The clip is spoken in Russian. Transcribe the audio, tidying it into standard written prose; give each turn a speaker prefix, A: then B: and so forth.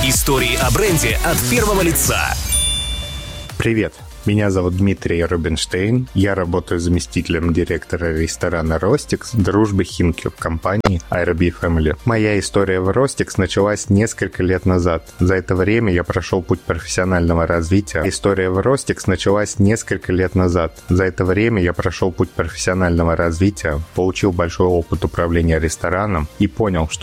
A: Истории о бренде от первого лица.
B: Привет, меня зовут Дмитрий Рубинштейн. Я работаю заместителем директора ресторана «Ростикс» дружбы Химки в компании IRB Family. Моя история в «Ростикс» началась несколько лет назад. За это время я прошел путь профессионального развития. История в «Ростикс» началась несколько лет назад. За это время я прошел путь профессионального развития, получил большой опыт управления рестораном и понял, что